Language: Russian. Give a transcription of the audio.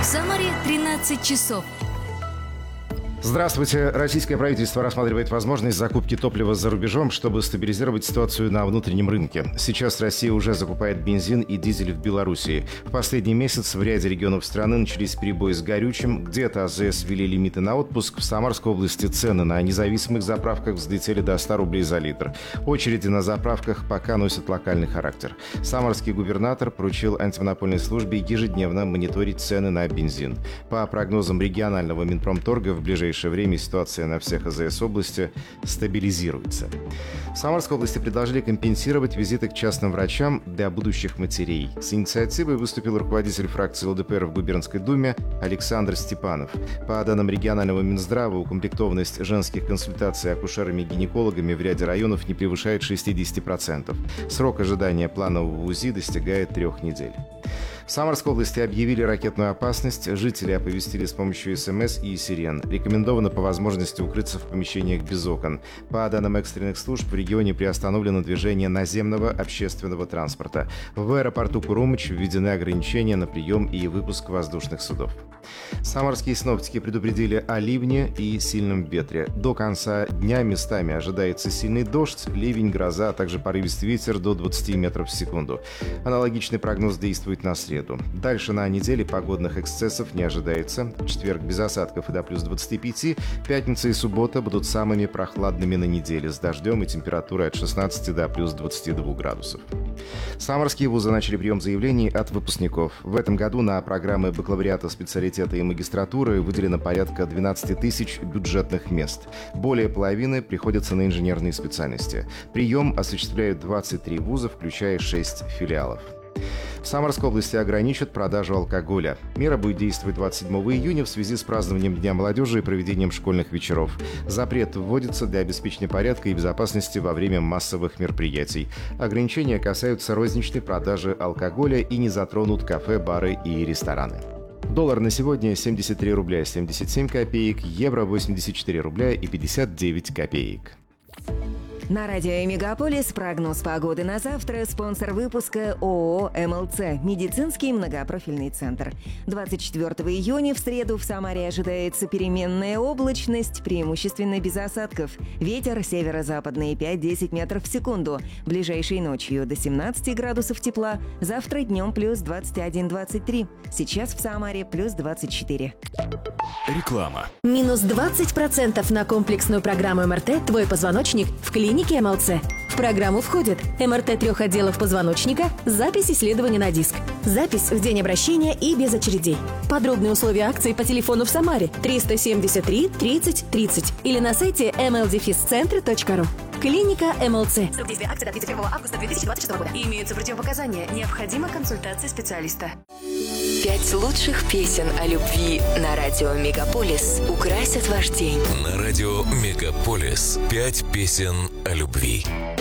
В Самаре 13 часов. Здравствуйте. Российское правительство рассматривает возможность закупки топлива за рубежом, чтобы стабилизировать ситуацию на внутреннем рынке. Сейчас Россия уже закупает бензин и дизель в Белоруссии. В последний месяц в ряде регионов страны начались перебои с горючим. Где-то АЗС ввели лимиты на отпуск. В Самарской области цены на независимых заправках взлетели до 100 рублей за литр. Очереди на заправках пока носят локальный характер. Самарский губернатор поручил антимонопольной службе ежедневно мониторить цены на бензин. По прогнозам регионального Минпромторга, в ближайшее время ситуация на всех АЗС области стабилизируется. В Самарской области предложили компенсировать визиты к частным врачам для будущих матерей. С инициативой выступил руководитель фракции ЛДПР в губернской думе Александр Степанов. По данным регионального Минздрава, укомплектованность женских консультаций акушерами-гинекологами в ряде районов не превышает 60%. Срок ожидания планового УЗИ достигает 3 недель. В Самарской области объявили ракетную опасность. Жители оповестили с помощью СМС и сирен. Рекомендовано по возможности укрыться в помещениях без окон. По данным экстренных служб, в регионе приостановлено движение наземного общественного транспорта. В аэропорту Курумыч введены ограничения на прием и выпуск воздушных судов. Самарские синоптики предупредили о ливне и сильном ветре. До конца дня местами ожидается сильный дождь, ливень, гроза, а также порывистый ветер до 20 метров в секунду. Аналогичный прогноз действует на среду. Дальше на неделе погодных эксцессов не ожидается. В четверг без осадков и до плюс 25. Пятница и суббота будут самыми прохладными на неделе, с дождем и температурой от 16 до плюс 22 градусов. Самарские вузы начали прием заявлений от выпускников. В этом году на программы бакалавриата, специалитета и магистратуры выделено порядка 12 тысяч бюджетных мест. Более половины приходятся на инженерные специальности. Прием осуществляют 23 вуза, включая 6 филиалов. В Самарской области ограничат продажу алкоголя. Мера будет действовать 27 июня в связи с празднованием Дня молодежи и проведением школьных вечеров. Запрет вводится для обеспечения порядка и безопасности во время массовых мероприятий. Ограничения касаются розничной продажи алкоголя и не затронут кафе, бары и рестораны. Доллар на сегодня 73 рубля 77 копеек, евро 84 рубля и 59 копеек. На радио «Мегаполис» прогноз погоды на завтра. Спонсор выпуска ООО «МЛЦ» – медицинский многопрофильный центр. 24 июня в среду в Самаре ожидается переменная облачность, преимущественно без осадков. Ветер северо-западный 5-10 метров в секунду. Ближайшей ночью до 17 градусов тепла. Завтра днем плюс 21-23. Сейчас в Самаре плюс 24. Реклама. Минус 20% на комплексную программу МРТ «Твой позвоночник» в клинике МЛЦ. В программу входит МРТ 3 отделов позвоночника, запись исследования на диск, запись в день обращения и без очередей. Подробные условия акции по телефону в Самаре 373 30 30 или на сайте mldefiscentre.ru. Клиника МЛЦ. Срок действия акции до 31 августа 2026 года. Имеются противопоказания. Необходима консультация специалиста. 5 лучших песен о любви на радио «Мегаполис» украсят ваш день. На радио «Мегаполис» 5 песен о любви.